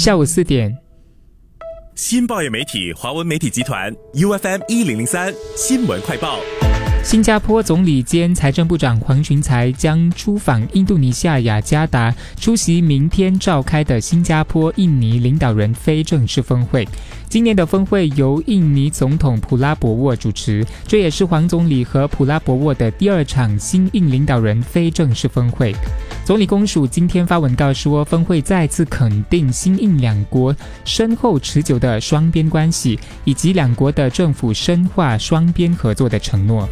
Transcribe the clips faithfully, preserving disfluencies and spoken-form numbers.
下午四点， 新报业媒体华文媒体集团 U F M 一零零三新闻快报。 新加坡总理兼财政部长黄循财将出访印度尼西亚雅加达，出席明天召开的新加坡印尼领导人非正式峰会。今年的峰会由印尼总统普拉博沃主持，这也是黄总理和普拉博沃的第二场新印领导人非正式峰会。总理公署今天发文告说，峰会再次肯定新印两国深厚持久的双边关系，以及两国的政府深化双边合作的承诺。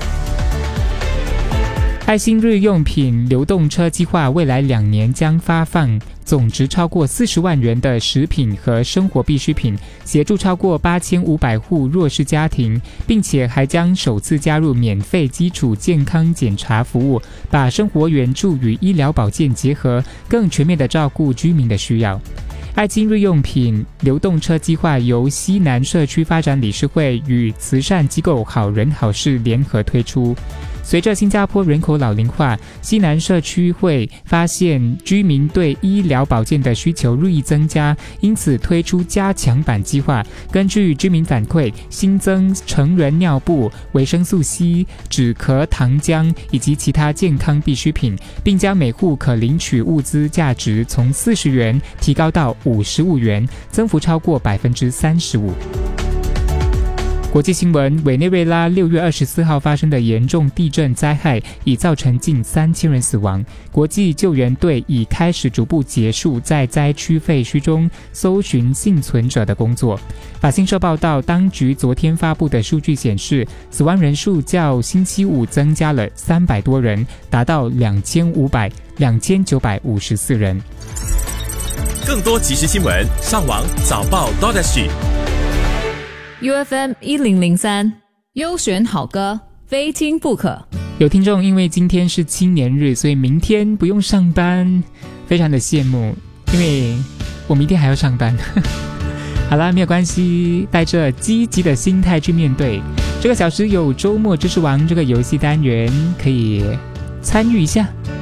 爱心日用品流动车计划未来两年将发放总值超过四十万元的食品和生活必需品，协助超过八千五百户弱势家庭，并且还将首次加入免费基础健康检查服务，把生活援助与医疗保健结合，更全面地照顾居民的需要。爱心日用品流动车计划由西南社区发展理事会与慈善机构好人好事联合推出。随着新加坡人口老龄化，西南社区会发现居民对医疗保健的需求日益增加，因此推出加强版计划，根据居民反馈，新增成人尿布、维生素 C、止咳糖浆以及其他健康必需品，并将每户可领取物资价值从四十元提高到五十五元，增幅超过 百分之三十五。国际新闻，委内瑞拉六月二十四号发生的严重地震灾害已造成近三千人死亡，国际救援队已开始逐步结束在灾区废墟中搜寻幸存者的工作。法新社报道，当局昨天发布的数据显示，死亡人数较星期五增加了三百多人，达到两千九百五十四人。 更多即时新闻，上网早报 .U F M 一零零三优选好歌，非听不可。 有听众因为今天是青年日，所以明天不用上班，非常的羡慕，因为我明天还要上班。好啦，没有关系，带着积极的心态去面对。这个小时有周末知识王这个游戏单元，可以参与一下。